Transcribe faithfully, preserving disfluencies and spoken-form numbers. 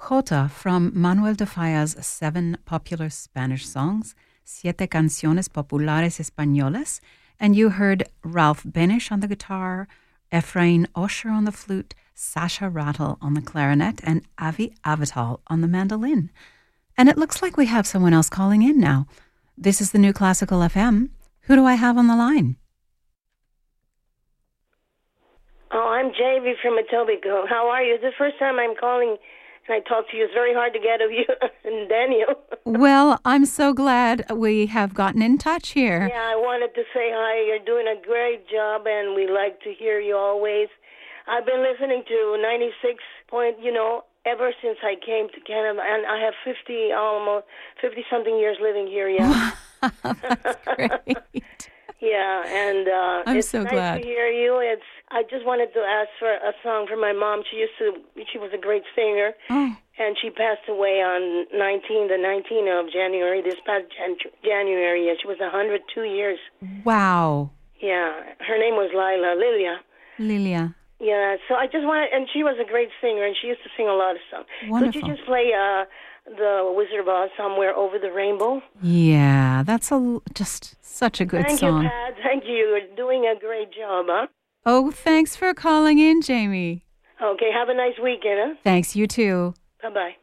Jota from Manuel de Falla's seven popular Spanish songs, Siete Canciones Populares Españolas, and you heard Ralph Benish on the guitar, Efrain Osher on the flute, Sasha Rattle on the clarinet, and Avi Avital on the mandolin. And it looks like we have someone else calling in now. This is the New Classical F M. Who do I have on the line? Oh, I'm J V from Etobicoke. How are you? It's the first time I'm calling and I talk to you. It's very hard to get of you and Daniel. Well, I'm so glad we have gotten in touch here. Yeah, I wanted to say hi. You're doing a great job, and we like to hear you always. I've been listening to ninety-six point, you know, ever since I came to Canada, and I have fifty, almost fifty-something years living here, yeah. That's great. Yeah, and uh, I'm it's so nice glad to hear you. It's. I just wanted to ask for a song for my mom. She used to. She was a great singer, Oh, and she passed away on nineteenth, the nineteenth of January. This past Jan- January, and she was one hundred two years. wow. Yeah, her name was Lila Lilia. Lilia. Yeah, so I just wanted, and she was a great singer, and she used to sing a lot of songs. Wonderful. Could you just play uh, the Wizard of Oz, Somewhere Over the Rainbow? Yeah, that's a, just such a good Thank song. you, Pat. Thank you. You're doing a great job, huh? Oh, thanks for calling in, Jamie. Okay, have a nice weekend, huh? Thanks, you too. Bye-bye.